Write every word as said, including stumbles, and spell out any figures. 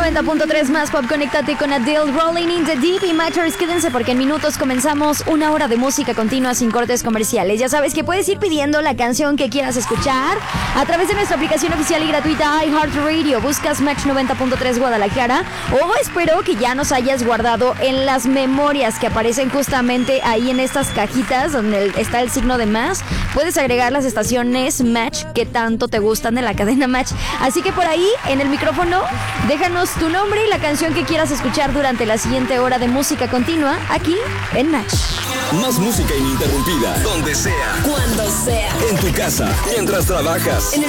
noventa punto tres más pop, conéctate con Adele, Rolling in the Deep y Matters. Quédense porque en minutos comenzamos una hora de música continua sin cortes comerciales. Ya sabes que puedes ir pidiendo la canción que quieras escuchar a través de nuestra aplicación oficial y gratuita iHeartRadio. Buscas Match noventa punto tres Guadalajara o espero que ya nos hayas guardado en las memorias que aparecen justamente ahí en estas cajitas donde está el signo de más. Puedes agregar las estaciones Match que tanto te gustan de la cadena Match. Así que por ahí en el micrófono déjanos tu nombre y la canción que quieras escuchar durante la siguiente hora de música continua aquí en Match. Más música ininterrumpida, donde sea, cuando sea, en tu casa, mientras trabajas, en el